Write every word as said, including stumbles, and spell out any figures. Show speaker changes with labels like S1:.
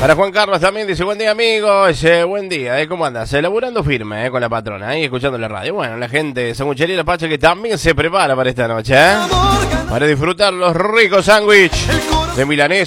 S1: Para Juan Carlos también dice, buen día amigos, eh, buen día, eh, ¿cómo andas? Elaborando firme eh, con la patrona, ahí eh, escuchando la radio. Bueno, la gente de Sanguchería La Pacha que también se prepara para esta noche, ¿eh? Para disfrutar los ricos sándwiches de milanesa.